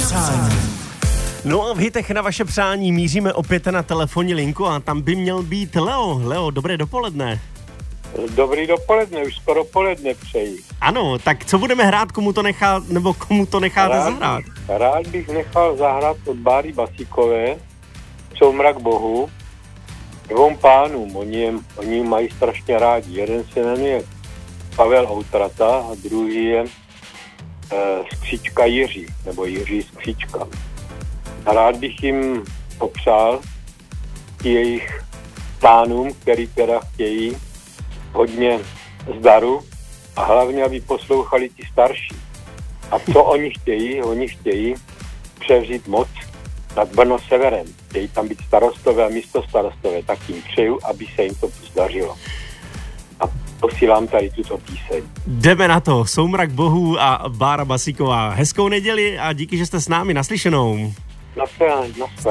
přání. No a v hitech na vaše přání míříme opět na telefonní linku a tam by měl být Leo. Leo, dobré dopoledne. Dobrý dopoledne, už skoro poledne přeji. Ano, tak co budeme hrát, komu to necháte zahrát? Rád bych nechal zahrát od Báry Basíkové Soumrak Bohu dvou pánům. Oni mají strašně rádi. Jeden se jmenuje Pavel Outrata a druhý je Skřička Jiří, nebo Jiří Skřička. A rád bych jim popřál jejich pánům, který teda chtějí hodně zdaru a hlavně, aby poslouchali ti starší. A co oni chtějí? Oni chtějí převzít moc nad Brno severem. Chtějí tam být starostové a místostarostové. Tak jim přeju, aby se jim to zdařilo. A posílám tady tuto píseň. Jdeme na to. Soumrak Bohů a Bára Basíková. Hezkou neděli a díky, že jste s námi. Naslyšenou. Na